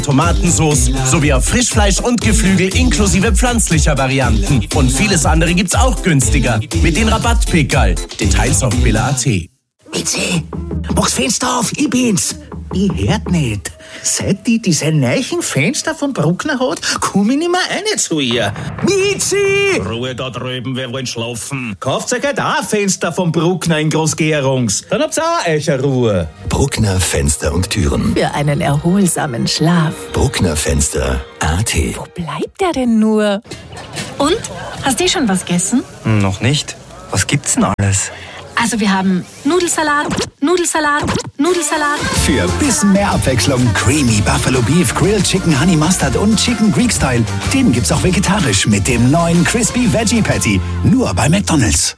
Tomatensauce sowie auf Frischfleisch und Geflügel inklusive pflanzlicher Varianten. Und vieles andere gibt's auch günstiger. Mit den Rabattpickerl. Details auf billa.at. Mitzi, mach's Fenster auf, ich bin's. Ich hört nicht. Seit die diese neuen Fenster von Bruckner hat, komm ich nicht mehr rein zu ihr. Mitzi! Ruhe da drüben, wir wollen schlafen. Kauft euch halt auch ein Fenster von Bruckner in Großgärungs. Dann habt's auch euch eine Ruhe. Bruckner Fenster und Türen. Für einen erholsamen Schlaf. Bruckner Fenster.at. Wo bleibt der denn nur? Und? Hast du schon was gegessen? Noch nicht. Was gibt's denn alles? Also wir haben Nudelsalat. Für bisschen mehr Abwechslung Creamy Buffalo Beef, Grilled Chicken Honey Mustard und Chicken Greek Style. Den gibt's auch vegetarisch mit dem neuen Crispy Veggie Patty. Nur bei McDonald's.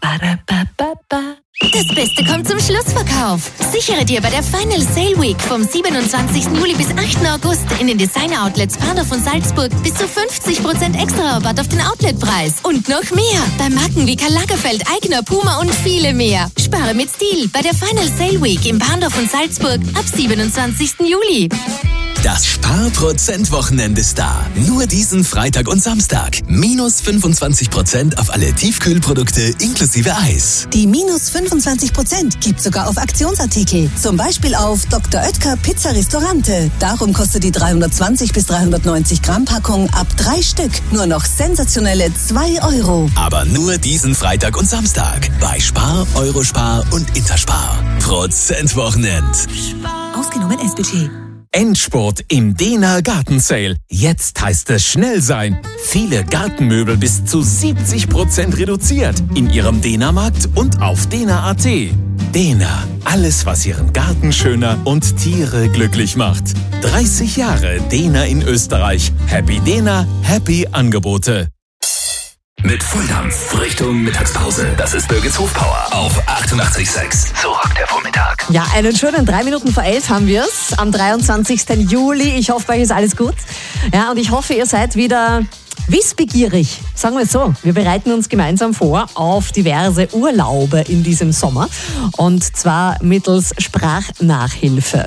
Das Beste kommt zum Schlussverkauf. Sichere dir bei der Final Sale Week vom 27. Juli bis 8. August in den Designer-Outlets Bahnhof und Salzburg bis zu 50% extra Rabatt auf den Outletpreis. Und noch mehr bei Marken wie Karl Lagerfeld, Aigner, Puma und viele mehr. Spare mit Stil bei der Final Sale Week im Bahnhof und Salzburg ab 27. Juli. Das Sparprozent-Wochenende ist da. Nur diesen Freitag und Samstag. Minus 25% auf alle Tiefkühlprodukte inklusive Eis. Die minus 25% gibt sogar auf Aktionsartikel. Zum Beispiel auf Dr. Oetker Pizza Ristorante. Darum kostet die 320 bis 390 Gramm Packung ab 3 Stück nur noch sensationelle 2 €. Aber nur diesen Freitag und Samstag. Bei Spar, Eurospar und Interspar. Prozentwochenend. Ausgenommen S-Budget. Endspurt im Dena Garten Sale. Jetzt heißt es schnell sein. Viele Gartenmöbel bis zu 70% reduziert in Ihrem Dena-Markt und auf dena.at. Dena, alles was Ihren Garten schöner und Tiere glücklich macht. 30 Jahre Dena in Österreich. Happy Dena, happy Angebote. Mit Volldampf Richtung Mittagspause. Das ist Birgits Hofpower auf 88,6. So rockt der Vormittag. Ja, einen schönen 3 Minuten vor 11 haben wir es. Am 23. Juli. Ich hoffe, bei euch ist alles gut. Ja, und ich hoffe, ihr seid wieder wissbegierig. Sagen wir es so. Wir bereiten uns gemeinsam vor auf diverse Urlaube in diesem Sommer. Und zwar mittels Sprachnachhilfe.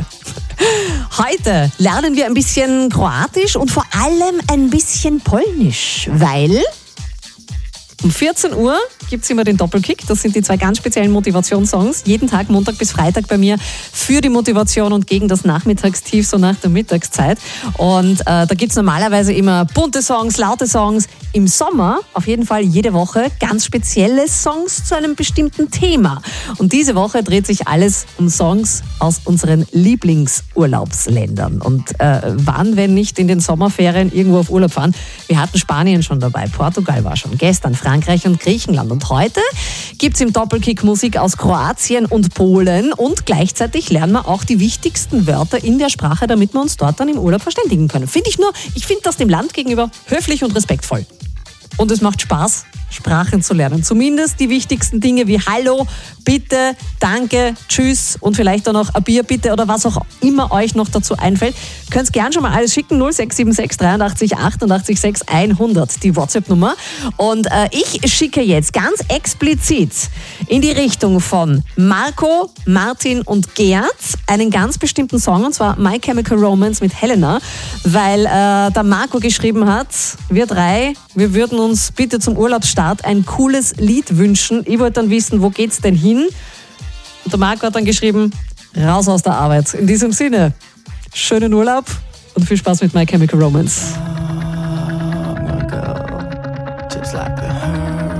Heute lernen wir ein bisschen Kroatisch und vor allem ein bisschen Polnisch, weil um 14 Uhr gibt es immer den Doppelkick. Das sind die 2 ganz speziellen Motivationssongs. Jeden Tag, Montag bis Freitag bei mir für die Motivation und gegen das Nachmittagstief, so nach der Mittagszeit. Und da gibt es normalerweise immer bunte Songs, laute Songs. Im Sommer auf jeden Fall jede Woche ganz spezielle Songs zu einem bestimmten Thema. Und diese Woche dreht sich alles um Songs aus unseren Lieblingsurlaubsländern. Und wann, wenn nicht in den Sommerferien irgendwo auf Urlaub fahren? Wir hatten Spanien schon dabei, Portugal war schon, gestern Frankreich und Griechenland. Und heute gibt es im Doppelkick Musik aus Kroatien und Polen und gleichzeitig lernen wir auch die wichtigsten Wörter in der Sprache, damit wir uns dort dann im Urlaub verständigen können. Ich finde das dem Land gegenüber höflich und respektvoll. Und es macht Spaß, Sprachen zu lernen. Zumindest die wichtigsten Dinge wie Hallo, Bitte, Danke, Tschüss und vielleicht auch noch ein Bier bitte oder was auch immer euch noch dazu einfällt. Könnt gern schon mal alles schicken, 0676 83 88 6 100, die WhatsApp-Nummer. Und ich schicke jetzt ganz explizit in die Richtung von Marco, Martin und Gerd einen ganz bestimmten Song, und zwar My Chemical Romance mit Helena, weil der Marco geschrieben hat, wir 3, wir würden uns bitte zum Urlaubsstart ein cooles Lied wünschen. Ich wollte dann wissen, wo geht's denn hin? Und der Marco hat dann geschrieben, raus aus der Arbeit. In diesem Sinne, schönen Urlaub und viel Spaß mit My Chemical Romance. Just like a